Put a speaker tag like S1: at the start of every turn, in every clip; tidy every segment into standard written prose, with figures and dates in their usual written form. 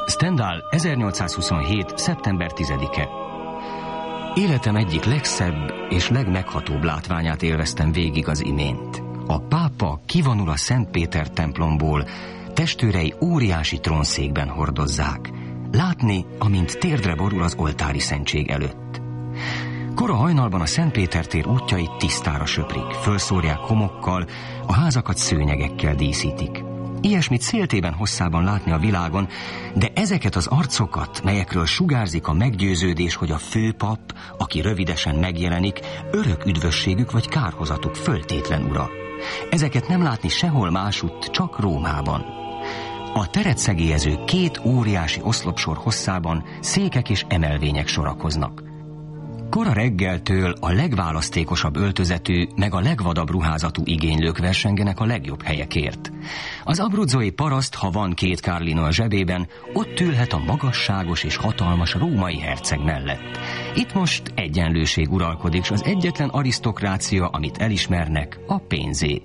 S1: Stendhal, 1827. szeptember 10-e. Életem egyik legszebb és legmeghatóbb látványát élveztem végig az imént. A pápa kivonul a Szent Péter templomból, testőrei óriási trónszékben hordozzák. Látni, amint térdre borul az oltári szentség előtt. Kora hajnalban a Szent Péter tér útjait tisztára söprik, fölszórják homokkal, a házakat szőnyegekkel díszítik. Ilyesmit széltében hosszában látni a világon, de ezeket az arcokat, melyekről sugárzik a meggyőződés, hogy a főpap, aki rövidesen megjelenik, örök üdvösségük vagy kárhozatuk föltétlen ura. Ezeket nem látni sehol másutt, csak Rómában. A teret szegélyező 2 óriási oszlopsor hosszában székek és emelvények sorakoznak. Kora reggeltől a legválasztékosabb öltözetű, meg a legvadabb ruházatú igénylők versengenek a legjobb helyekért. Az abruzzói paraszt, ha van 2 kárlino a zsebében, ott ülhet a magasságos és hatalmas római herceg mellett. Itt most egyenlőség uralkodik, s az egyetlen arisztokrácia, amit elismernek, a pénzé.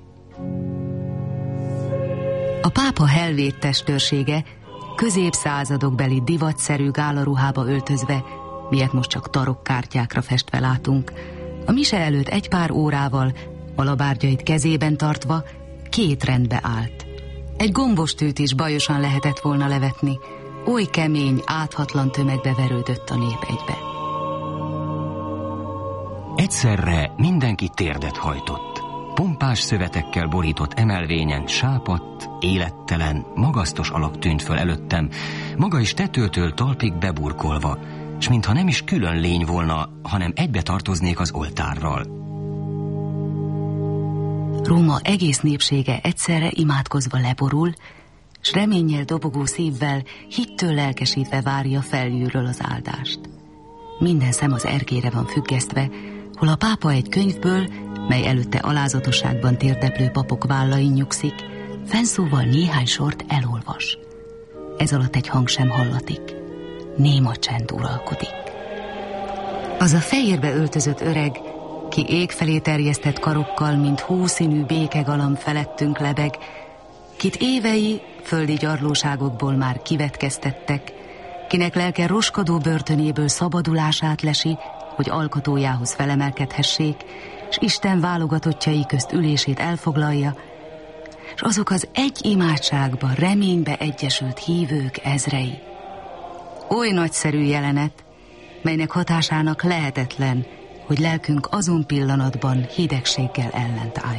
S2: A pápa helvét testőrsége középszázadokbeli divatszerű gálaruhába öltözve, miért most csak tarokkártyákra festve látunk, a mise előtt egy pár órával, alabárgyait kezében tartva, 2 rendbe állt. Egy gombostűt is bajosan lehetett volna levetni, oly kemény, áthatlan tömegbe verődött a nép egybe.
S1: Egyszerre mindenki térdet hajtott. Pompás szövetekkel borított emelvényen sápadt, élettelen, magasztos alak tűnt föl előttem, maga is tetőtől talpig beburkolva, s mintha nem is külön lény volna, hanem egybe tartoznék az oltárral.
S2: Róma egész népsége egyszerre imádkozva leborul, s reménnyel dobogó szívvel, hittől lelkesítve várja felülről az áldást. Minden szem az erkére van függesztve, hol a pápa egy könyvből, mely előtte alázatosságban térdeplő papok vállain nyugszik, fennszóval néhány sort elolvas. Ez alatt egy hang sem hallatik. Néma csend uralkodik. Az a fehérbe öltözött öreg, ki ég felé terjesztett karokkal, mint hószínű békegalamb felettünk lebeg, kit évei földi gyarlóságokból már kivetkeztettek, kinek lelke roskadó börtönéből szabadulását lesi, hogy alkotójához felemelkedhessék, s Isten válogatottjai közt ülését elfoglalja, s azok az egy imádságba, reménybe egyesült hívők ezrei. Oly nagyszerű jelenet, melynek hatásának lehetetlen, hogy lelkünk azon pillanatban hidegséggel ellent álljon.